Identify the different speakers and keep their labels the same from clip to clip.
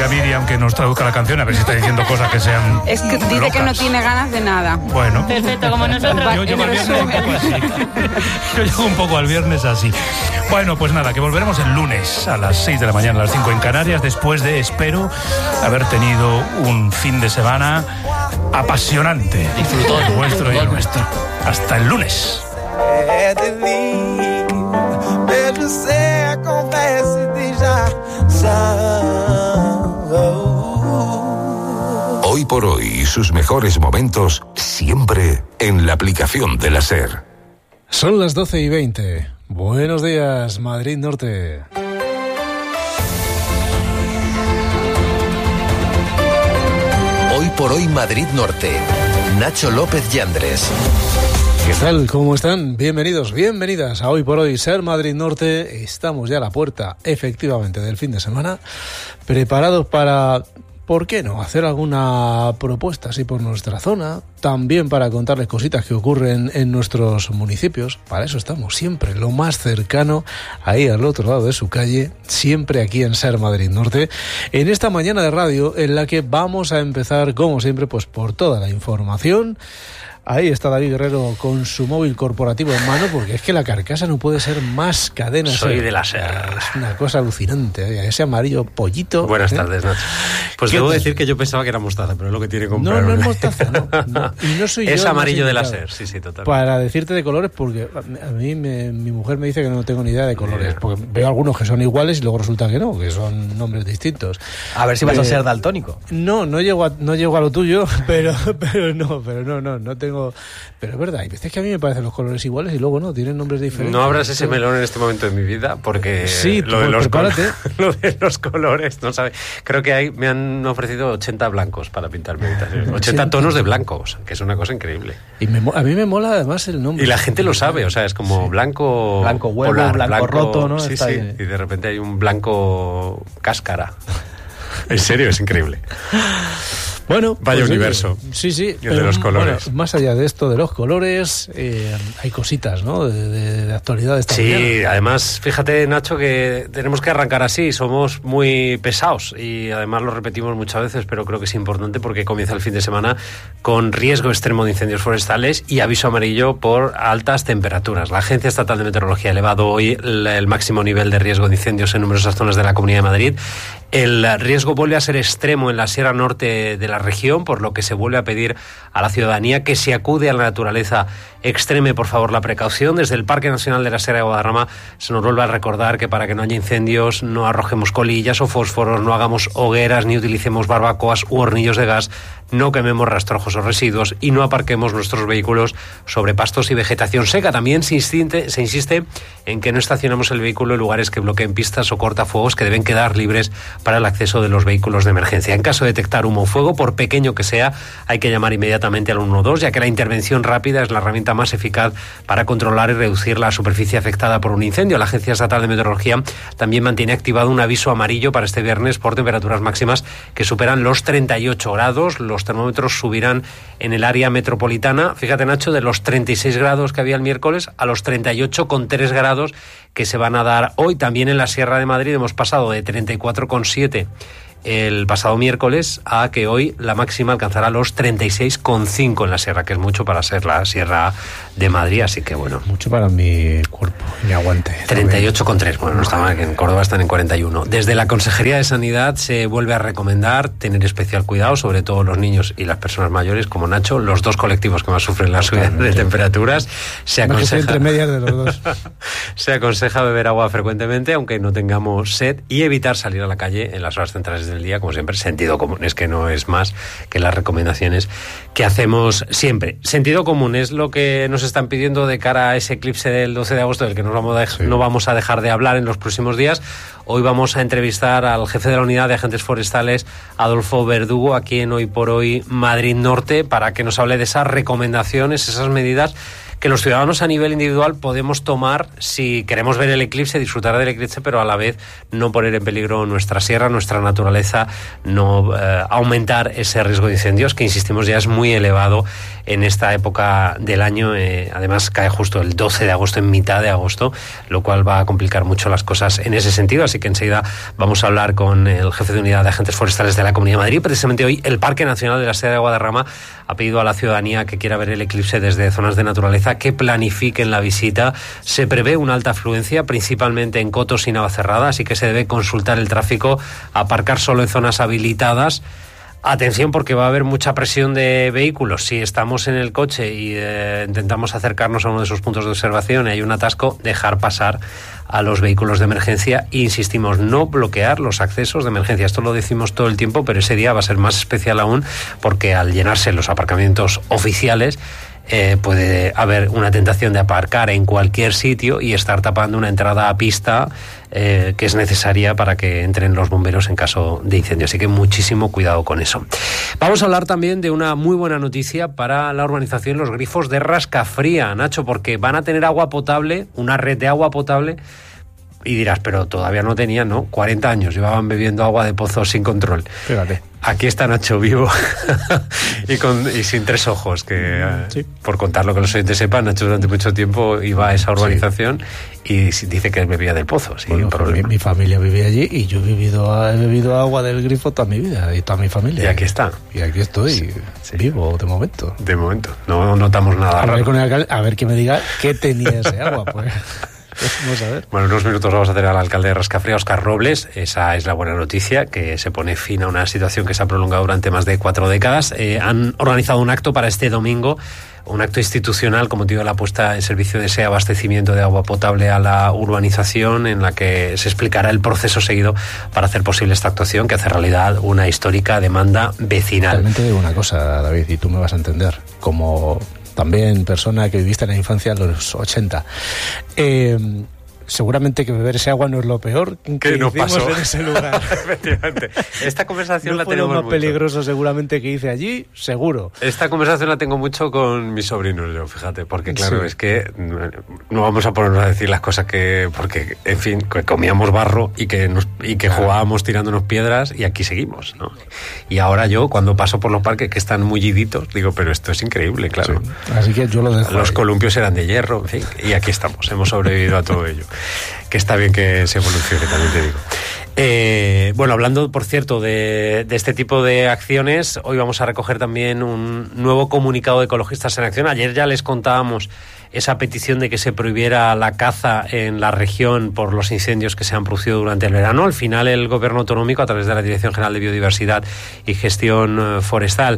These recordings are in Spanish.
Speaker 1: pedir a Miriam que nos traduzca la canción, a ver si está diciendo cosas que sean
Speaker 2: Es que dice
Speaker 1: locas.
Speaker 2: que no tiene ganas de nada.
Speaker 1: Bueno.
Speaker 3: Perfecto, como nosotros.
Speaker 1: Yo llego al viernes un poco así. Yo llego un poco al viernes así. Bueno, pues nada, que volveremos el lunes a las 6 de la mañana, a las 5 en Canarias, después de, espero, haber tenido un fin de semana apasionante.
Speaker 4: Disfrutón.
Speaker 1: El vuestro y el nuestro. Hasta el lunes.
Speaker 5: Hoy por hoy y sus mejores momentos siempre en la aplicación de la SER.
Speaker 6: Son las 12:20. Buenos días, Madrid Norte.
Speaker 7: Hoy por hoy Madrid Norte. Nacho López Yandres.
Speaker 6: ¿Qué tal? ¿Cómo están? Bienvenidos, bienvenidas a Hoy por Hoy Ser Madrid Norte. Estamos ya a la puerta, efectivamente, del fin de semana, preparados para, ¿por qué no?, hacer alguna propuesta así por nuestra zona, también para contarles cositas que ocurren en nuestros municipios. Para eso estamos siempre, lo más cercano, ahí al otro lado de su calle, siempre aquí en Ser Madrid Norte, en esta mañana de radio en la que vamos a empezar, como siempre, pues por toda la información. Ahí está David Guerrero con su móvil corporativo en mano, porque es que la carcasa no puede ser más cadena.
Speaker 4: Soy de la SER.
Speaker 6: Es una cosa alucinante, ese amarillo pollito.
Speaker 4: Buenas tardes, Nacho. Pues debo decir que yo pensaba que era mostaza, pero es lo que tiene que comprar.
Speaker 6: No es mostaza, no. Y no soy yo.
Speaker 4: Es amarillo de la SER, sí, totalmente.
Speaker 6: Para decirte de colores, porque a mí mi mujer me dice que no tengo ni idea de colores, porque veo algunos que son iguales y luego resulta que no, que son nombres distintos.
Speaker 8: A ver si vas a ser daltónico.
Speaker 6: No llego a lo tuyo, pero no tengo. Pero es verdad, hay veces que a mí me parecen los colores iguales y luego no, tienen nombres diferentes.
Speaker 4: No abras ese melón en este momento de mi vida, porque
Speaker 6: sí,
Speaker 4: lo de los
Speaker 6: prepárate.
Speaker 4: colores, no sabe. Creo que me han ofrecido 80 blancos para pintar mi habitación. 80 tonos de blancos, que es una cosa increíble.
Speaker 6: Y a mí me mola además el nombre.
Speaker 4: Y la gente lo sabe, o sea, es como blanco
Speaker 8: huevo,
Speaker 4: polar,
Speaker 8: blanco roto, ¿no?
Speaker 4: Sí,
Speaker 8: Está
Speaker 4: sí,
Speaker 8: bien.
Speaker 4: y de repente hay un blanco cáscara. En serio, es increíble.
Speaker 6: Bueno,
Speaker 4: vaya
Speaker 6: pues,
Speaker 4: universo.
Speaker 6: Sí.
Speaker 4: Y el de los colores.
Speaker 6: Bueno, más allá de esto, de los colores, hay cositas, ¿no? De actualidad de esta mañana.
Speaker 4: Sí, además, fíjate, Nacho, que tenemos que arrancar así. Somos muy pesados y además lo repetimos muchas veces, pero creo que es importante porque comienza el fin de semana con riesgo extremo de incendios forestales y aviso amarillo por altas temperaturas. La Agencia Estatal de Meteorología ha elevado hoy el máximo nivel de riesgo de incendios en numerosas zonas de la Comunidad de Madrid. El riesgo vuelve a ser extremo en la Sierra Norte de la región, por lo que se vuelve a pedir a la ciudadanía que si acude a la naturaleza extreme, por favor, la precaución. Desde el Parque Nacional de la Sierra de Guadarrama se nos vuelve a recordar que para que no haya incendios no arrojemos colillas o fósforos, no hagamos hogueras ni utilicemos barbacoas u hornillos de gas, no quememos rastrojos o residuos y no aparquemos nuestros vehículos sobre pastos y vegetación seca. También se insiste en que no estacionemos el vehículo en lugares que bloqueen pistas o cortafuegos, que deben quedar libres para el acceso de los vehículos de emergencia. En caso de detectar humo o fuego, por pequeño que sea, hay que llamar inmediatamente al 112, ya que la intervención rápida es la herramienta más eficaz para controlar y reducir la superficie afectada por un incendio. La Agencia Estatal de Meteorología también mantiene activado un aviso amarillo para este viernes por temperaturas máximas que superan los 38 grados. Los termómetros subirán en el área metropolitana, fíjate, Nacho, de los 36 grados que había el miércoles a los 38,3 grados que se van a dar hoy. También en la Sierra de Madrid hemos pasado de 34,7 el pasado miércoles a que hoy la máxima alcanzará los 36,5 en la sierra, que es mucho para ser la Sierra de Madrid, así que bueno.
Speaker 6: Mucho para mi cuerpo, mi aguante.
Speaker 4: 38,3, bueno, no está mal, que en Córdoba están en 41. Desde la Consejería de Sanidad se vuelve a recomendar tener especial cuidado, sobre todo los niños y las personas mayores, como Nacho, los dos colectivos que más sufren la subida de temperaturas. Se aconseja,
Speaker 6: entre medias de los dos.
Speaker 4: Se aconseja beber agua frecuentemente, aunque no tengamos sed, y evitar salir a la calle en las horas centrales del día, como siempre. Sentido común, es que no es más que las recomendaciones que hacemos siempre. Sentido común es lo que nos están pidiendo de cara a ese eclipse del 12 de agosto, del que no vamos a dejar de hablar en los próximos días. Hoy vamos a entrevistar al jefe de la Unidad de Agentes Forestales, Adolfo Verdugo, aquí en Hoy por Hoy Madrid Norte, para que nos hable de esas recomendaciones, esas medidas que los ciudadanos a nivel individual podemos tomar si queremos ver el eclipse, disfrutar del eclipse, pero a la vez no poner en peligro nuestra sierra, nuestra naturaleza, no aumentar ese riesgo de incendios, que insistimos ya es muy elevado en esta época del año. Además cae justo el 12 de agosto, en mitad de agosto, lo cual va a complicar mucho las cosas en ese sentido. Así que enseguida vamos a hablar con el jefe de unidad de agentes forestales de la Comunidad de Madrid. Precisamente hoy el Parque Nacional de la Sierra de Guadarrama ha pedido a la ciudadanía que quiera ver el eclipse desde zonas de naturaleza que planifiquen la visita. Se prevé una alta afluencia, principalmente en Cotos y Navacerrada, así que se debe consultar el tráfico, aparcar solo en zonas habilitadas. Atención, porque va a haber mucha presión de vehículos. Si estamos en el coche y intentamos acercarnos a uno de esos puntos de observación y hay un atasco, dejar pasar a los vehículos de emergencia e insistimos, no bloquear los accesos de emergencia. Esto lo decimos todo el tiempo, pero ese día va a ser más especial aún, porque al llenarse los aparcamientos oficiales puede haber una tentación de aparcar en cualquier sitio y estar tapando una entrada a pista que es necesaria para que entren los bomberos en caso de incendio. Así que muchísimo cuidado con eso. Vamos a hablar también de una muy buena noticia para la urbanización Los Grifos de Rascafría, Nacho, porque van a tener agua potable, una red de agua potable. Y dirás, pero todavía no tenían, ¿no? 40 años llevaban bebiendo agua de pozos sin control.
Speaker 6: Fíjate.
Speaker 4: Aquí está Nacho vivo y sin tres ojos, que sí. Por contar lo que los oyentes sepan, Nacho durante mucho tiempo iba a esa urbanización y dice que él bebía del pozo. Sí,
Speaker 6: bueno, mi familia vivía allí y yo he bebido agua del grifo toda mi vida y toda mi familia.
Speaker 4: Y aquí está.
Speaker 6: Y aquí estoy, vivo de momento.
Speaker 4: De momento, no notamos nada raro.
Speaker 6: Con el alcalde, a ver que me diga qué tenía ese agua, pues. Vamos a ver.
Speaker 4: Bueno, en unos minutos vamos a tener al alcalde de Rascafría, Óscar Robles. Esa es la buena noticia, que se pone fin a una situación que se ha prolongado durante más de 4 décadas. Han organizado un acto para este domingo, un acto institucional con motivo de la puesta en servicio de ese abastecimiento de agua potable a la urbanización, en la que se explicará el proceso seguido para hacer posible esta actuación, que hace realidad una histórica demanda vecinal.
Speaker 6: Realmente digo una cosa, David, y tú me vas a entender, como también persona que viviste en la infancia en los 80. Seguramente que beber ese agua no es lo peor que
Speaker 4: nos pasó
Speaker 6: en ese lugar.
Speaker 4: Efectivamente. Esta conversación la tenemos
Speaker 6: mucho. No fue lo más
Speaker 4: mucho.
Speaker 6: peligroso seguramente que hice allí, seguro.
Speaker 4: Esta conversación la tengo mucho con mis sobrinos, yo, fíjate, porque claro, es que no vamos a ponernos a decir las cosas porque, en fin, que comíamos barro y que jugábamos tirándonos piedras y aquí seguimos, ¿no? Y ahora yo, cuando paso por los parques que están mulliditos, digo, pero esto es increíble, claro.
Speaker 6: Sí. Así que yo lo dejo.
Speaker 4: Los columpios eran de hierro, en fin, y aquí estamos, hemos sobrevivido a todo ello. Que está bien que se evolucione, también te digo. Bueno, hablando, por cierto, de este tipo de acciones, hoy vamos a recoger también un nuevo comunicado de Ecologistas en Acción. Ayer ya les contábamos esa petición de que se prohibiera la caza en la región por los incendios que se han producido durante el verano. Al final, el Gobierno autonómico, a través de la Dirección General de Biodiversidad y Gestión Forestal,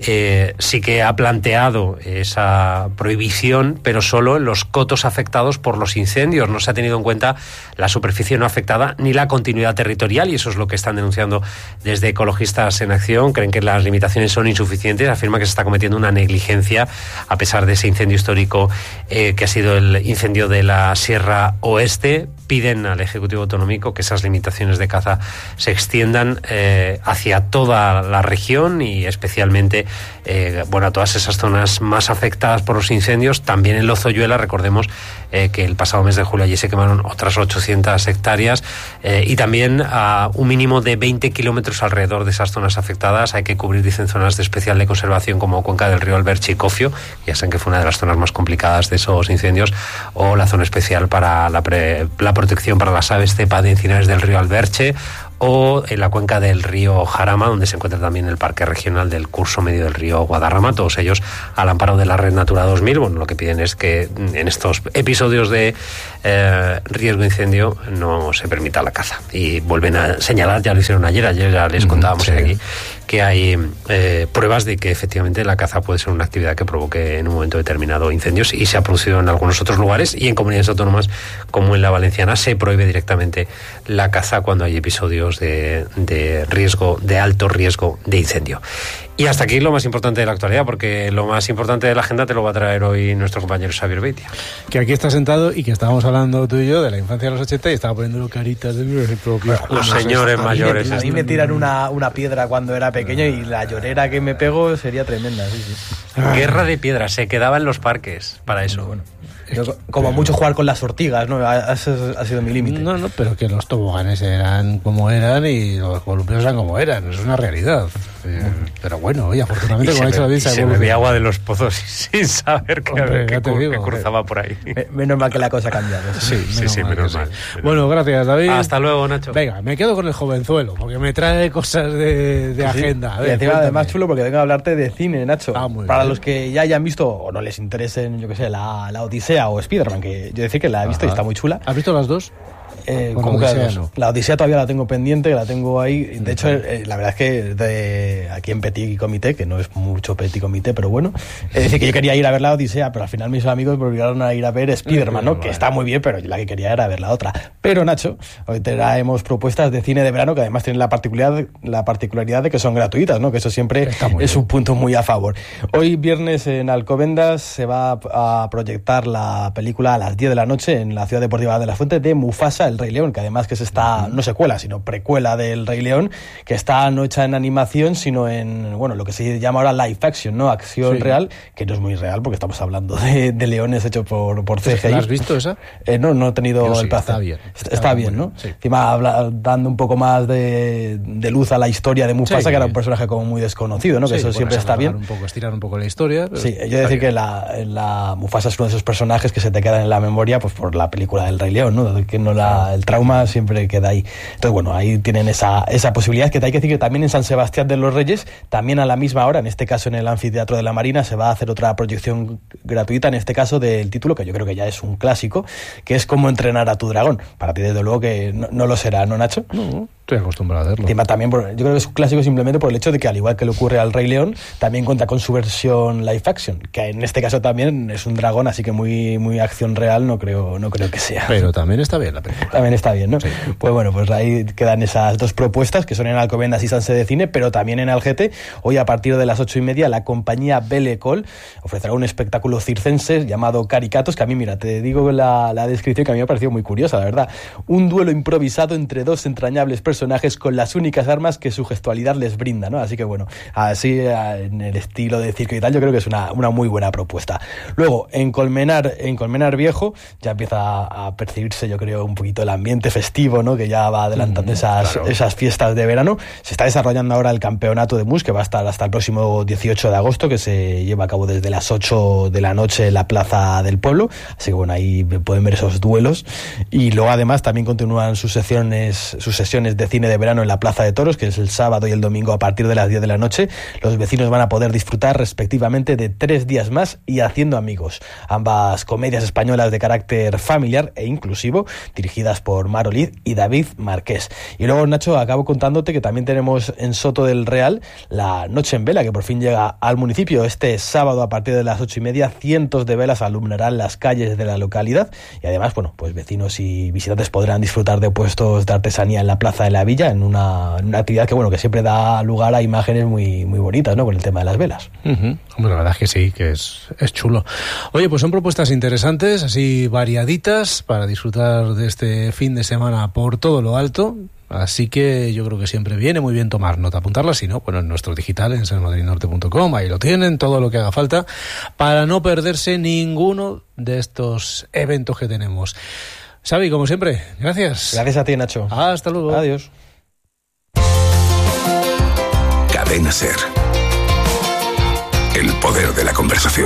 Speaker 4: sí que ha planteado esa prohibición, pero solo en los cotos afectados por los incendios. No se ha tenido en cuenta la superficie no afectada ni la continuidad territorial, y eso es lo que están denunciando desde Ecologistas en Acción. Creen que las limitaciones son insuficientes, afirma que se está cometiendo una negligencia a pesar de ese incendio histórico que ha sido el incendio de la Sierra Oeste. Piden al Ejecutivo Autonómico que esas limitaciones de caza se extiendan hacia toda la región y especialmente a todas esas zonas más afectadas por los incendios. También en Lozoyuela, recordemos que el pasado mes de julio allí se quemaron otras 800 hectáreas y también a un mínimo de 20 kilómetros alrededor de esas zonas afectadas hay que cubrir, dicen, zonas de especial de conservación como Cuenca del Río Alberche y Cofio, ya saben que fue una de las zonas más complicadas de esos incendios, o la zona especial para la protección para las aves cepa de encinares del río Alberche, o en la cuenca del río Jarama, donde se encuentra también el Parque Regional del Curso Medio del río Guadarrama, todos ellos al amparo de la Red Natura 2000. Bueno, lo que piden es que en estos episodios de riesgo de incendio no se permita la caza. Y vuelven a señalar, ya lo hicieron ayer ya les contábamos aquí, que hay pruebas de que efectivamente la caza puede ser una actividad que provoque en un momento determinado incendios, y se ha producido en algunos otros lugares, y en comunidades autónomas como en la valenciana se prohíbe directamente la caza cuando hay episodios de riesgo, de alto riesgo de incendio. Y hasta aquí lo más importante de la actualidad, porque lo más importante de la agenda te lo va a traer hoy nuestro compañero Xavier Beitia.
Speaker 6: Que aquí está sentado y que estábamos hablando tú y yo de la infancia de los 80 y estaba poniendo caritas de mi propio.
Speaker 4: Los señores mayores.
Speaker 8: A mí me tiran una piedra cuando era pequeño pequeño y la llorera que me pego sería tremenda. Sí, sí.
Speaker 4: Guerra de piedras, se quedaba en los parques para eso.
Speaker 8: Bueno. Yo, como mucho jugar con las ortigas, ¿no? Ese ha sido mi límite.
Speaker 6: No, pero que los toboganes eran como eran y los columpios eran como eran. Es una realidad. Pero bueno, oye, afortunadamente, como ha dicho David,
Speaker 4: se bebía agua de los pozos sin saber que cruzaba por ahí.
Speaker 8: Menos mal que la cosa ha cambiado.
Speaker 6: Sí,
Speaker 4: menos mal.
Speaker 6: Bueno, gracias, David.
Speaker 4: Hasta luego, Nacho.
Speaker 6: Venga, me quedo con el jovenzuelo, porque me trae cosas de agenda. A ver,
Speaker 8: y encima, además, chulo, porque vengo a hablarte de cine, Nacho. Para los que ya hayan visto o no les interesen, yo que sé, la Odisea o Spider-Man, que yo decir que la he visto y está muy chula.
Speaker 6: ¿Has visto las dos?
Speaker 8: Como que la Odisea todavía la tengo pendiente, que la tengo ahí. De hecho, la verdad es que aquí en Petit Comité, que no es mucho Petit Comité, pero bueno, es decir, que yo quería ir a ver la Odisea, pero al final mis amigos me obligaron a ir a ver Spider-Man, ¿no? Que está muy bien, pero yo la que quería era ver la otra. Pero Nacho, hoy traemos propuestas de cine de verano que además tienen la particularidad de que son gratuitas, ¿no? Que eso siempre es un punto muy a favor. Hoy viernes en Alcobendas se va a proyectar la película a las 10 de la noche en la Ciudad Deportiva de la Fuente de Mufasa, el Rey León, que además que es no secuela, sino precuela del Rey León, que está no hecha en animación, sino en, bueno, lo que se llama ahora live action, ¿no? Acción real, que no es muy real, porque estamos hablando de leones hechos por CGI.
Speaker 6: ¿La has visto esa?
Speaker 8: No he tenido el placer. Está bien, ¿no?
Speaker 6: Sí.
Speaker 8: Encima dando un poco más de luz a la historia de Mufasa, que era un personaje como muy desconocido, ¿no? Que eso siempre está bien.
Speaker 6: Estirar un poco la historia.
Speaker 8: Sí, yo decir que la Mufasa es uno de esos personajes que se te quedan en la memoria pues por la película del Rey León, ¿no? Que el trauma siempre queda ahí. Entonces, bueno, ahí tienen esa posibilidad, que hay que decir que también en San Sebastián de los Reyes, también a la misma hora, en este caso en el Anfiteatro de la Marina, se va a hacer otra proyección gratuita, en este caso del título, que yo creo que ya es un clásico, que es Cómo entrenar a tu dragón. Para ti, desde luego, que no lo será, ¿no, Nacho?
Speaker 6: No, estoy acostumbrado a verlo.
Speaker 8: Encima también, yo creo que es un clásico simplemente por el hecho de que, al igual que le ocurre al Rey León, también cuenta con su versión live action, que en este caso también es un dragón, así que muy, muy acción real no creo que sea.
Speaker 6: Pero también está bien la película.
Speaker 8: También está bien, ¿no? Sí. Pues bueno, pues ahí quedan esas dos propuestas, que son en Alcobendas y Sanse de Cine, pero también en Algete. Hoy, a partir de las 8:30, la compañía Belle École ofrecerá un espectáculo circense llamado Caricatos, que a mí, mira, te digo la descripción, que a mí me ha parecido muy curiosa, la verdad. Un duelo improvisado entre dos entrañables personajes con las únicas armas que su gestualidad les brinda, ¿no? Así que bueno, así en el estilo de circo y tal, yo creo que es una muy buena propuesta. Luego, en Colmenar Viejo, ya empieza a percibirse, yo creo, un poquito el ambiente festivo, ¿no? Que ya va adelantando esas fiestas de verano. Se está desarrollando ahora el campeonato de mus, que va a estar hasta el próximo 18 de agosto, que se lleva a cabo desde las 8 de la noche en la Plaza del Pueblo. Así que bueno, ahí pueden ver esos duelos. Y luego además también continúan sus sesiones de cine de verano en la Plaza de Toros, que es el sábado y el domingo a partir de las 10 de la noche. Los vecinos van a poder disfrutar respectivamente de 3 días más y Haciendo amigos. Ambas comedias españolas de carácter familiar e inclusivo, dirigidas por Mar Oliz y David Marqués. Y luego, Nacho, acabo contándote que también tenemos en Soto del Real la Noche en Vela, que por fin llega al municipio. Este sábado, a partir de las 8:30, cientos de velas alumbrarán las calles de la localidad. Y además, bueno, pues vecinos y visitantes podrán disfrutar de puestos de artesanía en la Plaza de la Villa, en una actividad que, bueno, que siempre da lugar a imágenes muy, muy bonitas, ¿no? Con el tema de las velas.
Speaker 6: Hombre, la verdad es que sí, que es chulo. Oye, pues son propuestas interesantes, así variaditas, para disfrutar de este fin de semana por todo lo alto. Así que yo creo que siempre viene muy bien tomar nota, apuntarla, si no, bueno, en nuestro digital, en sermadridnorte.com, ahí lo tienen, todo lo que haga falta, para no perderse ninguno de estos eventos que tenemos. Xavi, como siempre, gracias.
Speaker 8: Gracias a ti, Nacho.
Speaker 6: Hasta luego.
Speaker 8: Adiós.
Speaker 5: Cadena Ser. El poder de la conversación.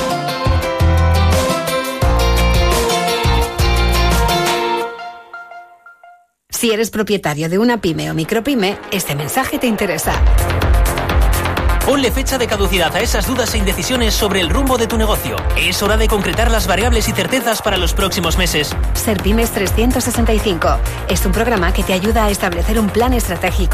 Speaker 2: Si eres propietario de una pyme o micropyme, este mensaje te interesa.
Speaker 3: Ponle fecha de caducidad a esas dudas e indecisiones sobre el rumbo de tu negocio. Es hora de concretar las variables y certezas para los próximos meses.
Speaker 2: Serpymes 365 es un programa que te ayuda a establecer un plan estratégico